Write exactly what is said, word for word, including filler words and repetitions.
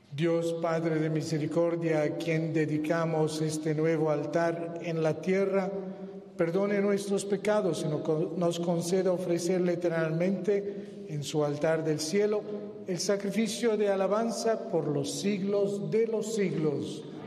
Dios Padre de misericordia, a quien dedicamos este nuevo altar en la tierra, perdone nuestros pecados y nos conceda ofrecerle eternamente en su altar del cielo el sacrificio de alabanza por los siglos de los siglos.